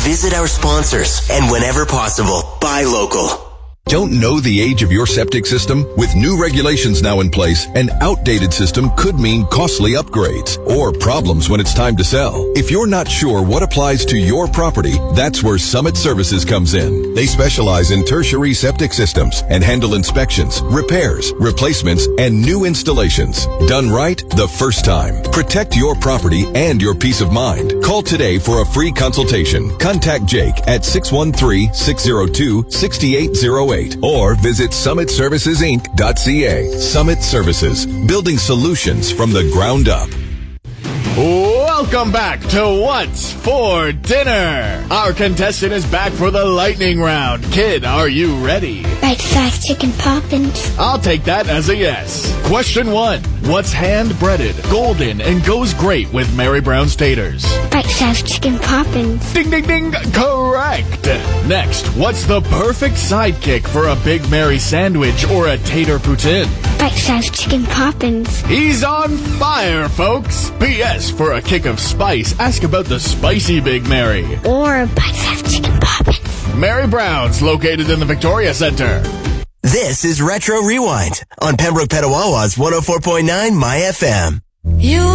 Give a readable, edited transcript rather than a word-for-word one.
visit our sponsors, and whenever possible, buy local. Don't know the age of your septic system? With new regulations now in place, an outdated system could mean costly upgrades or problems when it's time to sell. If you're not sure what applies to your property, that's where Summit Services comes in. They specialize in tertiary septic systems and handle inspections, repairs, replacements, and new installations. Done right the first time. Protect your property and your peace of mind. Call today for a free consultation. Contact Jake at 613-602-6808 or visit summitservicesinc.ca. Summit Services, building solutions from the ground up. Welcome back to What's for Dinner. Our contestant is back for the lightning round. Kid, are you ready? Bite-sized chicken poppins. I'll take that as a yes. Question 1. What's hand-breaded, golden, and goes great with Mary Brown's taters? Bite-sized chicken poppins. Ding, ding, ding. Correct. Next, what's the perfect sidekick for a Big Mary sandwich or a tater poutine? Bite-sized chicken poppins. He's on fire, folks. P.S. For a kick of spice, ask about the spicy Big Mary. Or bite-sized chicken poppins. Mary Brown's, located in the Victoria Centre. This is Retro Rewind on Pembroke Petawawa's 104.9 My FM. You